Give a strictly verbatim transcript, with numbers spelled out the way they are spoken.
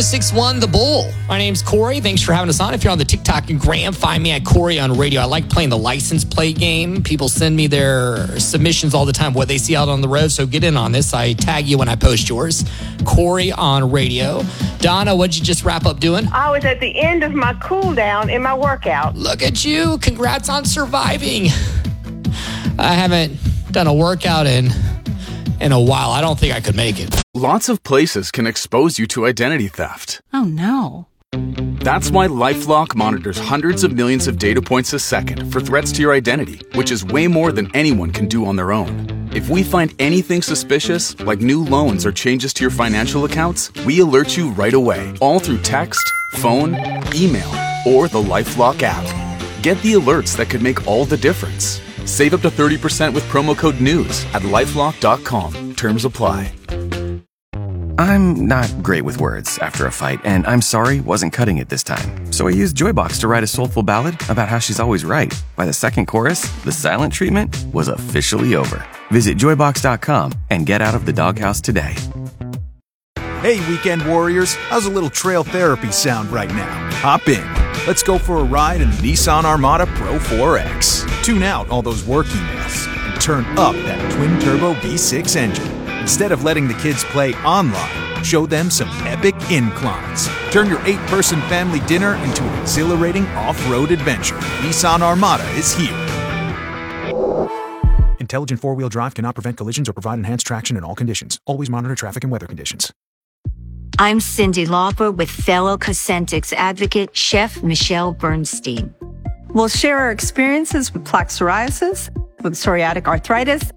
oh six one The Bull. My name's Corey. Thanks for having us on. If you're on the TikTok and Gram, find me at Corey on Radio. I like playing the license plate game. People send me their submissions all the time, what they see out on the road. So get in on this. I tag you when I post yours. Corey on Radio. Donna, what'd you just wrap up doing? I was at the end of my cool down in my workout. Look at you. Congrats on surviving. I haven't done a workout in in a while. I don't think I could make it. Lots of places can expose you to identity theft. Oh, no. That's why LifeLock monitors hundreds of millions of data points a second for threats to your identity, which is way more than anyone can do on their own. If we find anything suspicious, like new loans or changes to your financial accounts, we alert you right away, all through text, phone, email, or the LifeLock app. Get the alerts that could make all the difference. Save up to thirty percent with promo code NEWS at lifelock dot com. Terms apply. I'm not great with words after a fight, and I'm sorry wasn't cutting it this time. So I used Joybox to write a soulful ballad about how she's always right. By the second chorus, the silent treatment was officially over. Visit joybox dot com and get out of the doghouse today. Hey, weekend warriors, how's a little trail therapy sound right now? Hop in. Let's go for a ride in the Nissan Armada Pro four X. Tune out all those work emails and turn up that twin-turbo V six engine. Instead of letting the kids play online, show them some epic inclines. Turn your eight-person family dinner into an exhilarating off-road adventure. Nissan Armada is here. Intelligent four-wheel drive cannot prevent collisions or provide enhanced traction in all conditions. Always monitor traffic and weather conditions. I'm Cindy Lauper with fellow Cosentyx advocate, Chef Michelle Bernstein. We'll share our experiences with plaque psoriasis, with psoriatic arthritis,